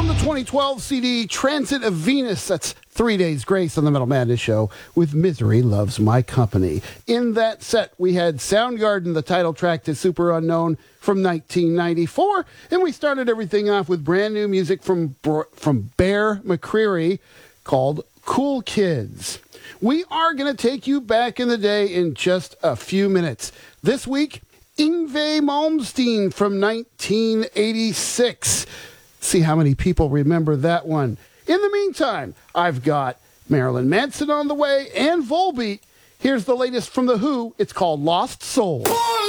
From the 2012 CD Transit of Venus, that's 3 Days Grace on the Metal Madness Show with Misery Loves My Company. In that set, we had Soundgarden, the title track to Super Unknown from 1994, and we started everything off with brand new music from Bear McCreary called Cool Kids. We are going to take you back in the day in just a few minutes. This week, Yngwie Malmsteen from 1986. See how many people remember that one. In the meantime, I've got Marilyn Manson on the way and Volbeat. Here's the latest from The Who. It's called Lost Soul.